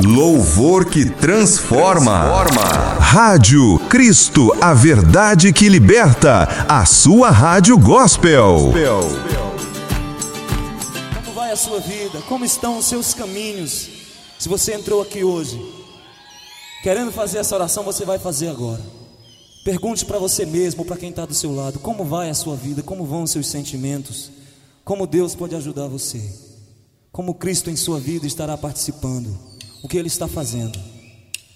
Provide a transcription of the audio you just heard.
Louvor que transforma. Rádio Cristo, a verdade que liberta. A sua rádio gospel. Como vai a sua vida? Como estão os seus caminhos? Se você entrou aqui hoje querendo fazer essa oração, você vai fazer agora. Pergunte para você mesmo, para quem está do seu lado: como vai a sua vida? Como vão os seus sentimentos? Como Deus pode ajudar você? Como Cristo em sua vida estará participando? O que Ele está fazendo?